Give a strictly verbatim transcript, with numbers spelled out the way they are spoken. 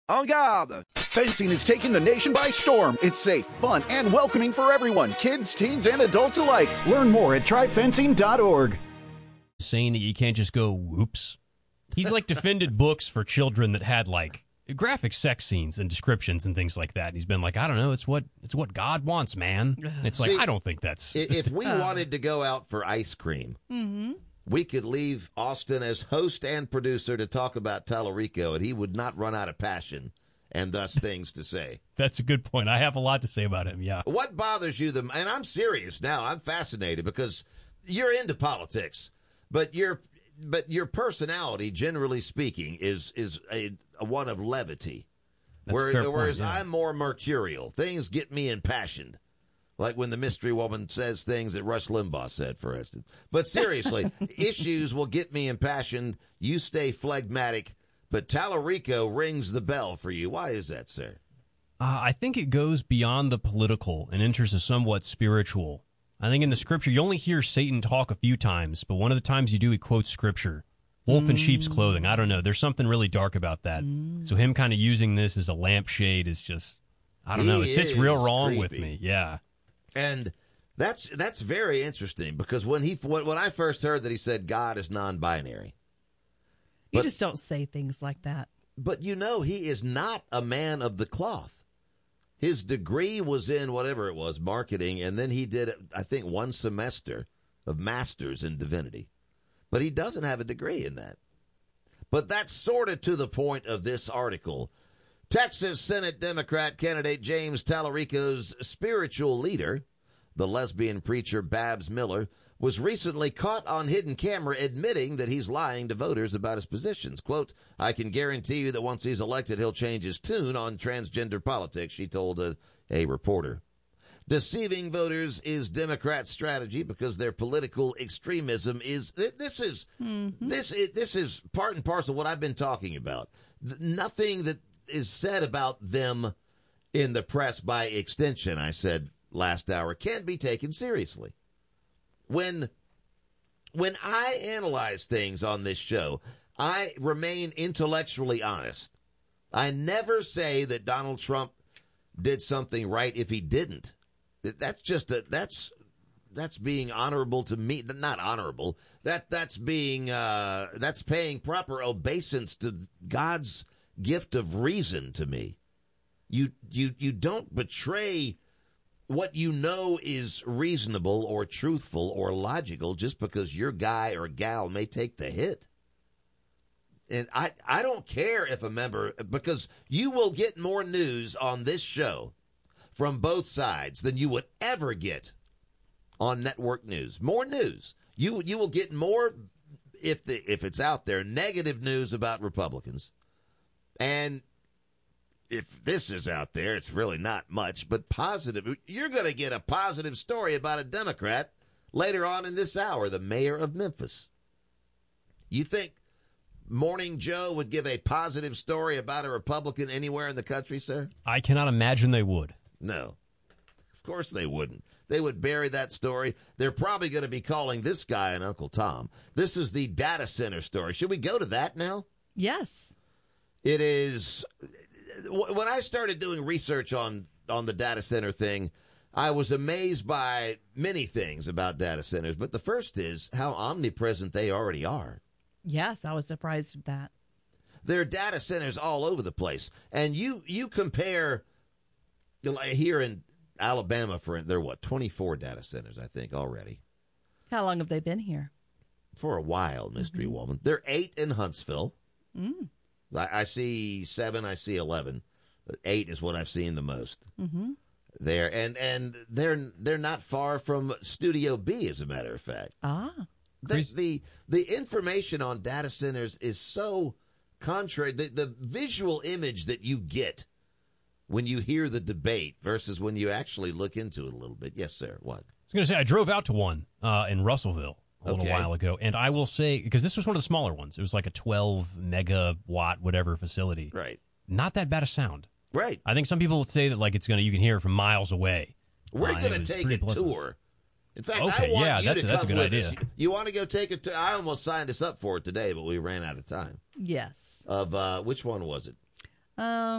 En garde! Fencing is taking the nation by storm. It's safe, fun, and welcoming for everyone, kids, teens, and adults alike. Learn more at try fencing dot org. Saying that you can't just go, whoops. He's like defended books for children that had like graphic sex scenes and descriptions and things like that. And he's been like, I don't know, it's what it's what God wants, man. And it's like, See, I don't think that's... If we wanted to go out for ice cream, Mm-hmm. we could leave Austin as host and producer to talk about Tallarico, and he would not run out of passion and thus things to say. That's a good point. I have a lot to say about him, yeah. What bothers you the and I'm serious now, I'm fascinated because you're into politics, but your but your personality, generally speaking, is is a, a one of levity. That's Where, a fair whereas point, yeah. I'm more mercurial. Things get me impassioned. Like when the mystery woman says things that Rush Limbaugh said, for instance. But seriously, issues will get me impassioned. You stay phlegmatic. But Tallarico rings the bell for you. Why is that, sir? Uh, I think it goes beyond the political and enters a somewhat spiritual. I think in the scripture, you only hear Satan talk a few times, but one of the times you do, he quotes scripture. Wolf in sheep's clothing. I don't know. There's something really dark about that. Mm. So him kind of using this as a lampshade is just, I don't He know. It sits real wrong creepy. with me. Yeah. And that's that's very interesting because when he when, when I first heard that he said God is non-binary. You But- just don't say things like that. But you know, he is not a man of the cloth. His degree was in whatever it was, marketing, and then he did, I think, one semester of master's in divinity. But he doesn't have a degree in that. But that's sort of to the point of this article. Texas Senate Democrat candidate James Tallarico's spiritual leader, the lesbian preacher Babs Miller, was recently caught on hidden camera admitting that he's lying to voters about his positions. Quote, I can guarantee you that once he's elected, he'll change his tune on transgender politics, she told a, a reporter. Deceiving voters is Democrats' strategy because their political extremism is, this is, mm-hmm. this is, this is part and parcel of what I've been talking about. Nothing that is said about them in the press by extension, I said last hour, can't be taken seriously. When when I analyze things on this show, I remain intellectually honest. I never say that Donald Trump did something right if he didn't. That's just a, that's that's being honorable to me. Not honorable. That that's being uh, that's paying proper obeisance to God's gift of reason to me. You you you don't betray what you know is reasonable or truthful or logical just because your guy or gal may take the hit. And I, I don't care if a member, because you will get more news on this show from both sides than you would ever get on network news. More news. You you will get more, if the if it's out there, negative news about Republicans. And if this is out there, it's really not much, but positive. You're going to get a positive story about a Democrat later on in this hour, the mayor of Memphis. You think Morning Joe would give a positive story about a Republican anywhere in the country, sir? I cannot imagine they would. No. Of course they wouldn't. They would bury that story. They're probably going to be calling this guy an Uncle Tom. This is the data center story. Should we go to that now? Yes. It is... When I started doing research on, on the data center thing, I was amazed by many things about data centers. But the first is how omnipresent they already are. Yes, I was surprised at that. There are data centers all over the place. And you, you compare, like here in Alabama, for there are, what, twenty-four data centers, I think, already. How long have they been here? For a while, Mystery mm-hmm. Woman. There are eight in Huntsville. Mm. I, I see seven, I see eleven. Eight is what I've seen the most. Mm-hmm. There, and and they're they're not far from Studio B, as a matter of fact. Ah, the the, the information on data centers is so contrary. The the visual image that you get when you hear the debate versus when you actually look into it a little bit. Yes, sir. What? I was going to say I drove out to one uh, in Russellville a little okay. while ago, and I will say, because this was one of the smaller ones, it was like a twelve megawatt whatever facility. Right. Not that bad a sound. Right. I think some people would say that like it's gonna you can hear it from miles away. We're uh, going to take a pleasant. tour. In fact, okay, I want yeah, you that's, to that's come a good with idea. us. You, you want to go take a tour? I almost signed us up for it today, but we ran out of time. yes. Of uh, which one was it? Um.